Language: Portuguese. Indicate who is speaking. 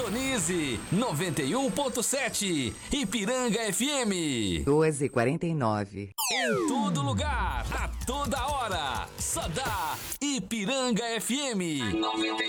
Speaker 1: Sintonize 91.7 Ipiranga FM.
Speaker 2: 12h49.
Speaker 1: Em todo lugar, a toda hora. Só dá Ipiranga FM. 91.